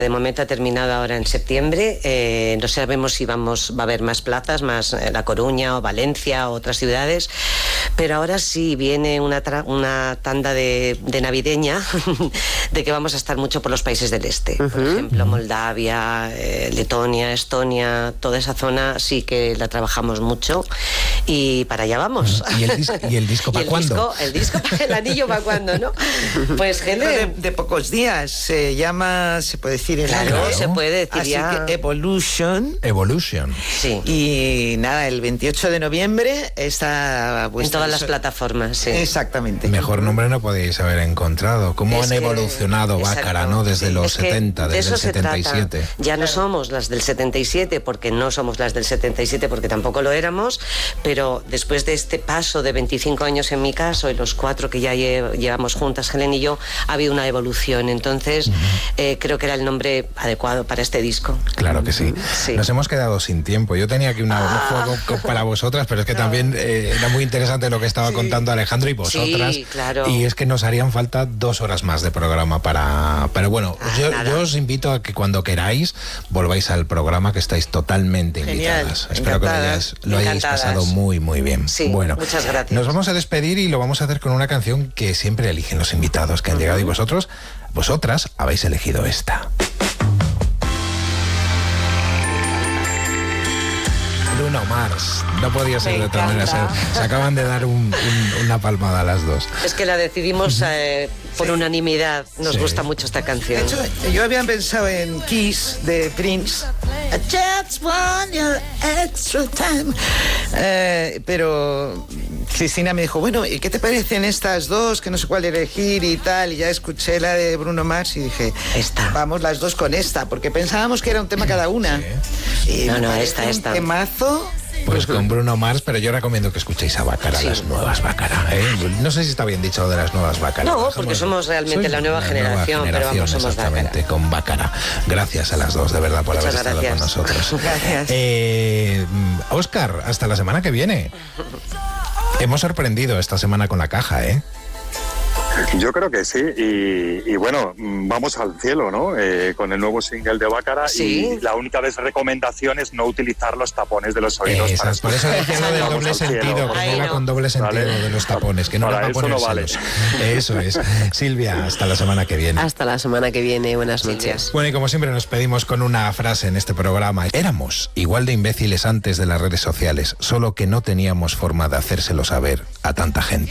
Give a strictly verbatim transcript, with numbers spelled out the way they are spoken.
De momento ha terminado ahora en septiembre, eh, no sabemos si vamos, va a haber más plazas, más eh, La Coruña o Valencia o otras ciudades, pero ahora sí viene una, tra- una tanda de, de navideña de que vamos a estar mucho por los países del este, uh-huh. por ejemplo Moldavia, eh, Letonia, Estonia, toda esa zona sí que la trabajamos mucho y para allá vamos. ¿Y el, dis- y el disco para cuándo? El disco, el disco, el anillo para cuándo, ¿no? Pues Helen, de, de pocos días, se llama, se puede decir el claro, año, se puede decir así ya. que Evolution. Evolution. Sí. Y nada, el veintiocho de noviembre está en todas las plataformas, sí. Exactamente. Mejor nombre no podéis haber encontrado. ¿Cómo es han que, evolucionado Bácara, ¿no? Desde sí, los setenta, de desde eso el setenta y siete. Se trata. Ya no somos las del setenta y siete, porque no somos las del setenta y siete, porque tampoco lo éramos, pero después de este paso de veinticinco años en mi caso y los cuatro que ya lle- llevamos juntas, Helen y yo, ha habido una evolución. Entonces, uh-huh. eh, creo que era el nombre adecuado para este disco. Claro que sí. sí. Nos hemos quedado sin tiempo. Yo tenía aquí una, ah. un juego para vosotras, pero es que no. también eh, era muy interesante lo que estaba sí. contando Alejandro y vosotras. Sí, claro. Y es que nos harían falta dos horas más de programa para... Pero bueno, ah, yo, yo os invito a que cuando queráis volváis al programa, que estáis totalmente Genial. invitadas. Espero que lo hayáis, lo hayáis pasado muy, muy bien. Sí, bueno, muchas gracias. Nos vamos a despedir y lo vamos a hacer con una canción que siempre eligen los invitados que han uh-huh. llegado y vosotros, vosotras habéis elegido esta. Bruno Mars, no podía ser de otra manera. Se, se acaban de dar un, un, una palmada a las dos. Es que la decidimos eh, por sí. unanimidad. Nos sí. gusta mucho esta canción. De hecho, yo había pensado en Kiss de Prince. I just want your extra time. Eh, pero Cristina me dijo, bueno, ¿y qué te parecen estas dos? Que no sé cuál elegir y tal. Y ya escuché la de Bruno Mars y dije, esta. Vamos las dos con esta, porque pensábamos que era un tema cada una. Sí. Y no, no, esta, esta. Un temazo. Pues con Bruno Mars, pero yo recomiendo que escuchéis a Bácara, sí. las nuevas Bácara. ¿eh? No sé si está bien dicho de las nuevas Bácara. No, porque somos, somos realmente la nueva, la generación, nueva generación, pero vamos, somos exactamente, Bácara. Con Bácara. Gracias a las dos, de verdad, por Muchas haber gracias. estado con nosotros. Gracias. Eh, Óscar, hasta la semana que viene. Hemos sorprendido esta semana con la caja, ¿eh? Yo creo que sí, y, y bueno, vamos al cielo, ¿no? Eh, con el nuevo single de Bácara, ¿sí? Y la única recomendación es no utilizar los tapones de los oídos. Eh, para por eso decía lo del doble sentido, que no. con doble sentido ¿vale? de los tapones, que no para era para eso no vale. Eso es. Silvia, hasta la semana que viene. Hasta la semana que viene, buenas noches. Bueno, y como siempre nos pedimos con una frase en este programa. Éramos igual de imbéciles antes de las redes sociales, solo que no teníamos forma de hacérselo saber a tanta gente.